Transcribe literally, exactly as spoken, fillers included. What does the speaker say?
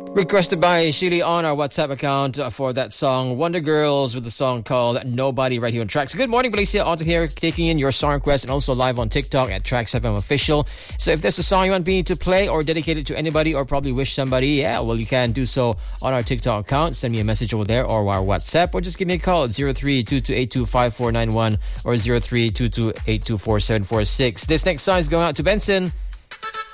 Requested by Shili on our WhatsApp account for that song Wonder Girls with the song called Nobody right here on Trax. So good morning, Malaysia. Otto here, taking in your song requests and also live on TikTok at Trax F M Official. So if there's a song you want me to play or dedicate it to anybody or probably wish somebody, yeah, well, you can do so on our TikTok account. Send me a message over there or our WhatsApp, or just give me a call at zero three two two eight two five four nine one or zero three two two eight two four seven four six. This next song is going out to Benson.